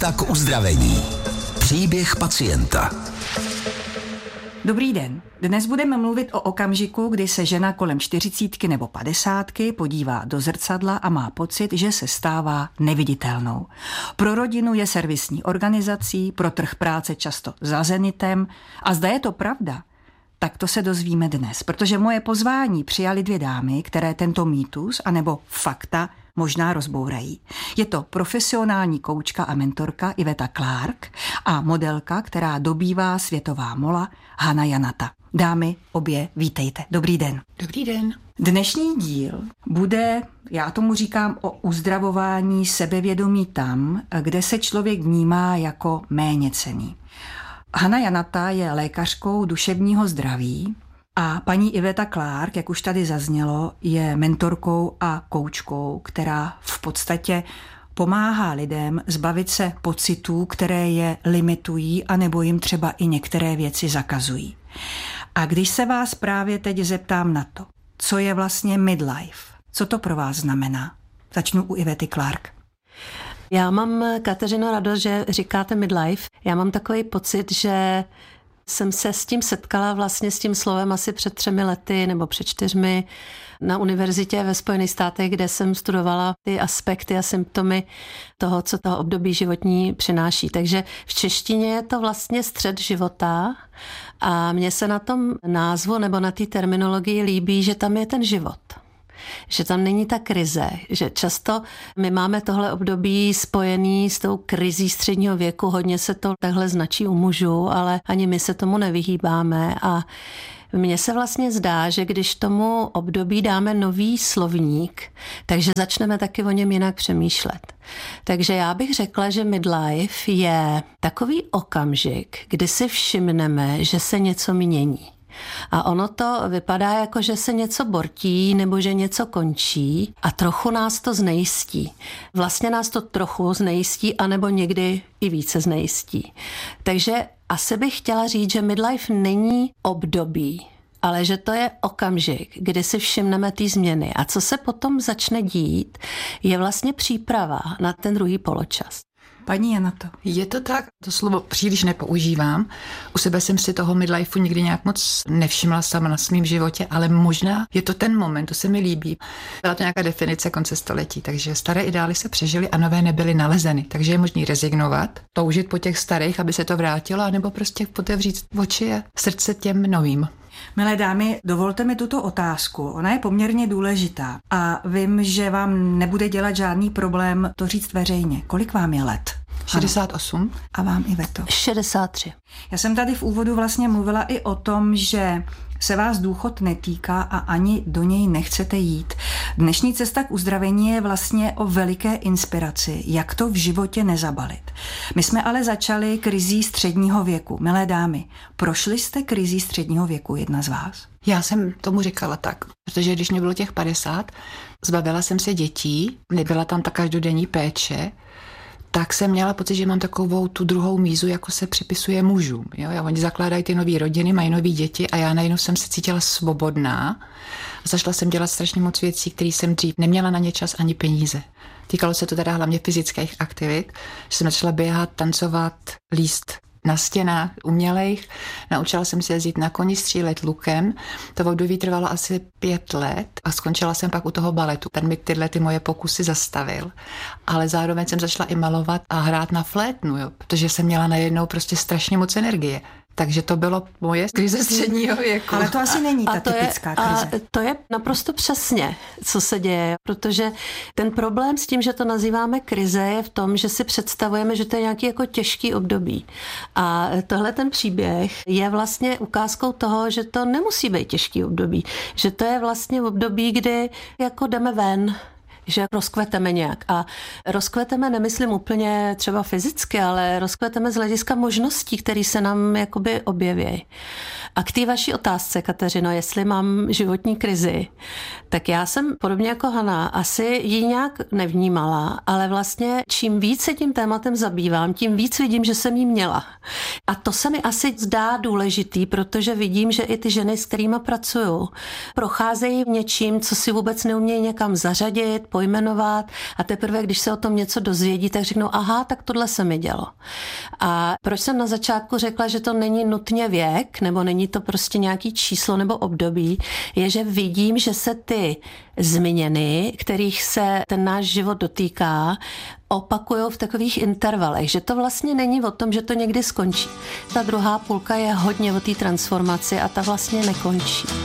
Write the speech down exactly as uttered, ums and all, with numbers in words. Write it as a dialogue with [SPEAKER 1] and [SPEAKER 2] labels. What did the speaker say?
[SPEAKER 1] tak uzdravení. Příběh pacienta.
[SPEAKER 2] Dobrý den. Dnes budeme mluvit o okamžiku, kdy se žena kolem čtyřicítky nebo padesátky podívá do zrcadla a má pocit, že se stává neviditelnou. Pro rodinu je servisní organizací, pro trh práce často za zenitem. A zda je to pravda, tak to se dozvíme dnes, protože moje pozvání přijali dvě dámy, které tento mýtus anebo fakta možná rozbourají. Je to profesionální koučka a mentorka Iveta Clark a modelka, která dobývá světová mola, Hana Janata. Dámy, obě, vítejte. Dobrý den.
[SPEAKER 3] Dobrý den.
[SPEAKER 2] Dnešní díl bude, já tomu říkám, o uzdravování sebevědomí tam, kde se člověk vnímá jako méněcenný. Hana Janata je lékařkou duševního zdraví a paní Iveta Clark, jak už tady zaznělo, je mentorkou a koučkou, která v podstatě pomáhá lidem zbavit se pocitů, které je limitují anebo jim třeba i některé věci zakazují. A když se vás právě teď zeptám na to, co je vlastně midlife, co to pro vás znamená? Začnu u Ivety Clark.
[SPEAKER 4] Já mám, Kateřino, radost, že říkáte midlife. Já mám takový pocit, že jsem se s tím setkala vlastně s tím slovem asi před třemi lety nebo před čtyřmi na univerzitě ve Spojených státech, kde jsem studovala ty aspekty a symptomy toho, co toho období životní přináší. Takže v češtině je to vlastně střed života a mně se na tom názvu nebo na té terminologii líbí, že tam je ten život. Že tam není ta krize, že často my máme tohle období spojený s tou krizí středního věku, hodně se to takhle značí u mužů, ale ani my se tomu nevyhýbáme a mně se vlastně zdá, že když tomu období dáme nový slovník, takže začneme taky o něm jinak přemýšlet. Takže já bych řekla, že midlife je takový okamžik, kdy si všimneme, že se něco mění. A ono to vypadá jako, že se něco bortí nebo že něco končí a trochu nás to znejistí. Vlastně nás to trochu znejistí anebo někdy i více znejistí. Takže asi bych chtěla říct, že midlife není období, ale že to je okamžik, kdy si všimneme ty změny. A co se potom začne dít, je vlastně příprava na ten druhý poločas.
[SPEAKER 2] Paní Janato.
[SPEAKER 3] Je to tak, to slovo příliš nepoužívám. U sebe jsem si toho midlifeu nikdy nějak moc nevšimla sama na svém životě, ale možná je to ten moment, to se mi líbí. Byla to nějaká definice konce století, takže staré ideály se přežily a nové nebyly nalezeny. Takže je možný rezignovat, toužit po těch starých, aby se to vrátilo, anebo prostě otevřít oči a srdce těm novým.
[SPEAKER 2] Milé dámy, dovolte mi tuto otázku. Ona je poměrně důležitá a vím, že vám nebude dělat žádný problém to říct veřejně. Kolik vám je let?
[SPEAKER 3] šedesát osm.
[SPEAKER 2] A vám, Iveto?
[SPEAKER 4] šedesát tři.
[SPEAKER 2] Já jsem tady v úvodu vlastně mluvila i o tom, že se vás důchod netýká a ani do něj nechcete jít. Dnešní cesta k uzdravení je vlastně o veliké inspiraci, jak to v životě nezabalit. My jsme ale začali krizí středního věku. Milé dámy, prošli jste krizí středního věku, jedna z vás?
[SPEAKER 3] Já jsem tomu říkala tak, protože když mě bylo těch padesát, zbavila jsem se dětí, nebyla tam ta každodenní péče, tak jsem měla pocit, že mám takovou tu druhou mízu, jako se připisuje mužům. Jo? A oni zakládají ty nový rodiny, mají nový děti a já najednou jsem se cítila svobodná. A zašla jsem dělat strašně moc věcí, které jsem dřív neměla na ně čas ani peníze. Týkalo se to teda hlavně fyzických aktivit, že jsem začala běhat, tancovat, líst na stěnách umělejch. Naučila jsem se jezdit na koni, střílet lukem. To období trvalo asi pět let a skončila jsem pak u toho baletu. Ten mi tyhle ty moje pokusy zastavil. Ale zároveň jsem začala i malovat a hrát na flétnu, jo, protože jsem měla najednou prostě strašně moc energie. Takže to bylo moje krize středního věku.
[SPEAKER 2] Ale to asi není ta
[SPEAKER 4] a to
[SPEAKER 2] typická
[SPEAKER 4] je,
[SPEAKER 2] krize.
[SPEAKER 4] A to je naprosto přesně, co se děje, protože ten problém s tím, že to nazýváme krize, je v tom, že si představujeme, že to je nějaký jako těžký období. A tohle ten příběh je vlastně ukázkou toho, že to nemusí být těžký období. Že to je vlastně období, kdy jako jdeme ven, že rozkveteme nějak. A rozkveteme nemyslím úplně třeba fyzicky, ale rozkveteme z hlediska možností, které se nám jakoby objeví. A k té vaší otázce, Kateřino, jestli mám životní krizi, tak já jsem podobně jako Hana asi ji nějak nevnímala, ale vlastně čím víc se tím tématem zabývám, tím víc vidím, že jsem ji měla. A to se mi asi zdá důležitý, protože vidím, že i ty ženy, s kterými pracuju, procházejí něčím, co si vůbec neumějí někam zařadit, pojmenovat a teprve, když se o tom něco dozvědí, tak řeknou, aha, tak tohle se mi dělo. A proč jsem na začátku řekla, že to není nutně věk, nebo není to prostě nějaký číslo nebo období, je, že vidím, že se ty změny, kterých se ten náš život dotýká, opakují v takových intervalech, že to vlastně není o tom, že to někdy skončí. Ta druhá půlka je hodně o té transformaci a ta vlastně nekončí.